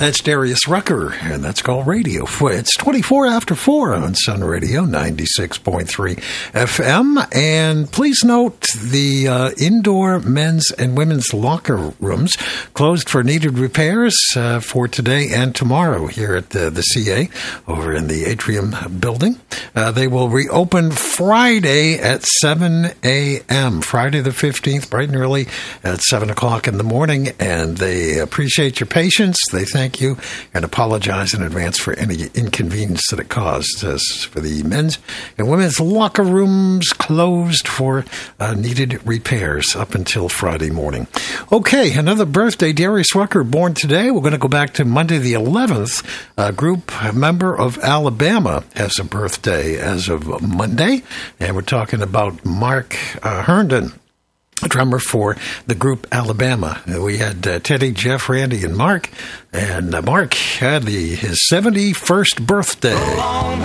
That's Darius Rucker, and that's called Radio. It's 24 after 4 on Sun Radio, 96.3 FM. And please note the indoor men's and women's locker rooms closed for needed repairs for today and tomorrow here at the CA over in the Atrium building. They will reopen Friday at 7 a.m., Friday the 15th, bright and early at 7 o'clock in the morning. And they appreciate your patience. They thank you and apologize in advance for any inconvenience that it caused for the men's and women's locker rooms closed for needed repairs up until Friday morning. Okay, another birthday. Darius Rucker born today. We're going to go back to Monday the 11th. A group member of Alabama has a birthday as of Monday, and we're talking about Mark Herndon, a drummer for the group Alabama. We had Teddy, Jeff, Randy, and Mark. And Mark had his 71st birthday.